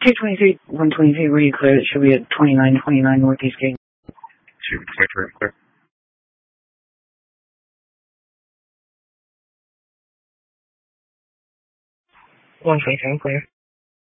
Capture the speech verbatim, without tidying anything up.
two twenty-three, one twenty-three, where you clear? It should be at twenty-nine twenty-nine Northeast Gate. two twenty-three, clear. one twenty-three, clear.